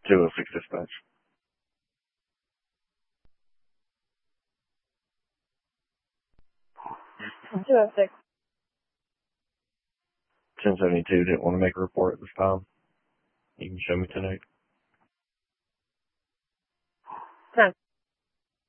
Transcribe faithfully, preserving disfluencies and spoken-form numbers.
two oh six dispatch. two oh six. ten seventy-two didn't want to make a report at this time. You can show me tonight. ten.